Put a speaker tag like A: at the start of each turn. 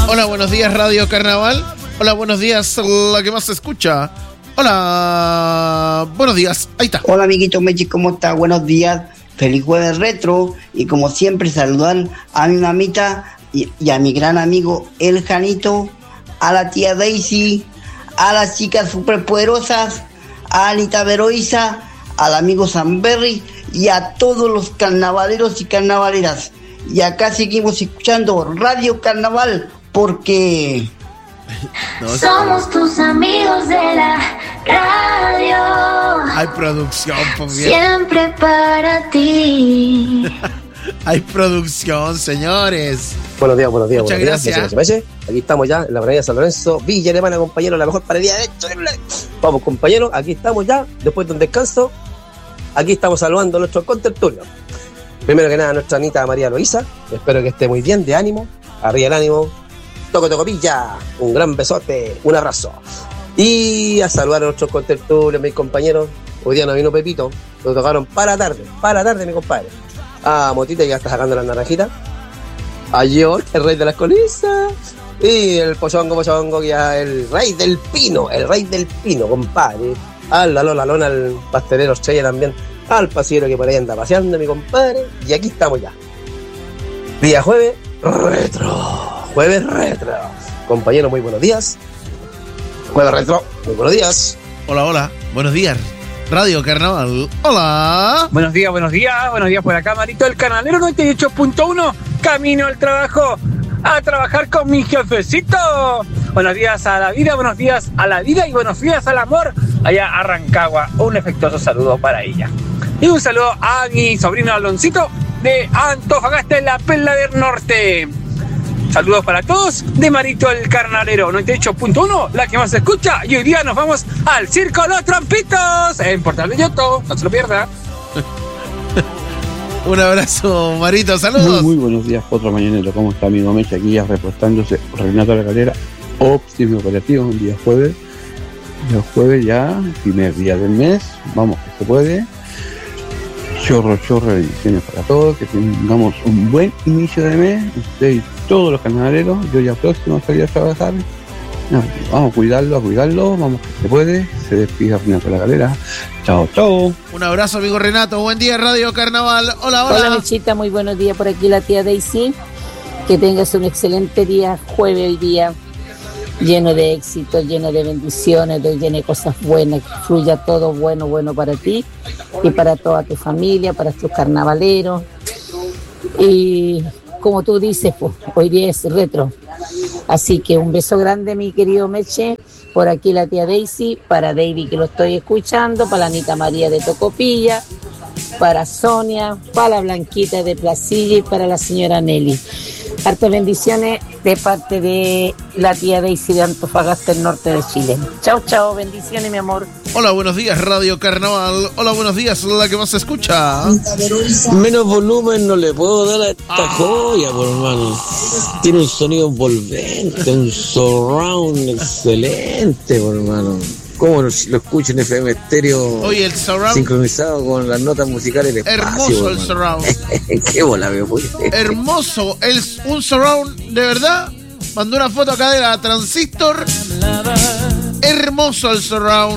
A: Hola, buenos días, Radio Carnaval. Hola, buenos días, la que más se escucha. Hola, buenos días. Ahí está.
B: Hola, amiguito Mechi, ¿cómo está? Buenos días. Feliz jueves retro. Y como siempre, saludan a mi mamita y a mi gran amigo El Janito, a la tía Daisy, a las chicas superpoderosas, a Anita Veroiza, al amigo Samberry y a todos los carnavaleros y carnavaleras. Y acá seguimos escuchando Radio Carnaval porque...
C: somos tus amigos de la radio.
A: Hay producción, pues bien.
C: Siempre para ti.
A: Hay producción, señores.
D: Buenos días.
A: Muchas gracias.
D: Aquí estamos ya en la Avenida San Lorenzo, Villa Alemana, compañero, la mejor panadería de hecho. Vamos, compañero, aquí estamos ya, después de un descanso. Aquí estamos saludando a nuestros contertulios. Primero que nada, nuestra Anita María Loíza. Espero que esté muy bien, de ánimo. Arriba el ánimo. Toco pilla. Un gran besote, un abrazo. Y a saludar a nuestros contertulios, mis compañeros. Hoy día no vino Pepito, lo tocaron para tarde, mi compadre. A Motita, que ya está sacando las naranjitas. A George, el rey de las colisas. Y el Pochongo, que ya el rey del pino, compadre. A la Lona, al pastelero Estrella también. Al pasillero que por ahí anda paseando, mi compadre. Y aquí estamos ya. Día jueves retro. Compañero, muy buenos días. Jueves retro, muy buenos días.
A: Hola, buenos días. Radio Carnaval. Hola.
E: Buenos días por acá, Marito el Carnalero 98.1, camino al trabajo, a trabajar con mi jefecito. Buenos días a la vida, buenos días a la vida y buenos días al amor. Allá a Rancagua, un afectuoso saludo para ella. Y un saludo a mi sobrino Aloncito de Antofagasta en la Perla del Norte. Saludos para todos de Marito el Carnalero 98.1, la que más se escucha. Y hoy día nos vamos al Circo Los Trampitos en Portal de Yoto, no se lo pierda.
A: Un abrazo, Marito, saludos.
F: Muy buenos días, otro mañanero. ¿Cómo está, amigo Mecha? Aquí ya reportándose Renato La Calera, óptimo operativo, un día jueves. Ya, primer día del mes. Vamos que se puede. Chorro de bendiciones para todos, que tengamos un buen inicio de mes, usted y todos los carnavaleros. Yo ya próximo a salir a trabajar. No, vamos a cuidarlo, vamos que se puede. Se despide Renato La Galera. Chao.
A: Un abrazo, amigo Renato, buen día, Radio Carnaval. Hola.
G: Hola, Mechita, muy buenos días por aquí, la tía Daisy. Que tengas un excelente día, jueves hoy día, lleno de éxitos, lleno de bendiciones, lleno de cosas buenas, que fluya todo bueno para ti y para toda tu familia, para tus carnavaleros. Y como tú dices, pues, hoy día es retro. Así que un beso grande, mi querido Meche. Por aquí la tía Daisy, para David, que lo estoy escuchando, para la Anita María de Tocopilla, para Sonia, para la Blanquita de Placilla y para la señora Nelly. Hartas bendiciones de parte de la tía Daisy de Antofagasta, el norte de Chile. Chao, bendiciones, mi amor.
A: Hola, buenos días, Radio Carnaval. Hola, buenos días, la que más se escucha.
H: Menos volumen no le puedo dar a esta joya, por hermano. Tiene un sonido envolvente, un surround excelente, por hermano. ¿Cómo lo escucho en FM Estéreo?
A: Oye, el surround
H: sincronizado con las notas musicales del espacio.
A: Hermoso el surround.
H: Qué bola, veo.
A: Hermoso, un surround de verdad. Mandó una foto acá de la Transistor. Hermoso el surround.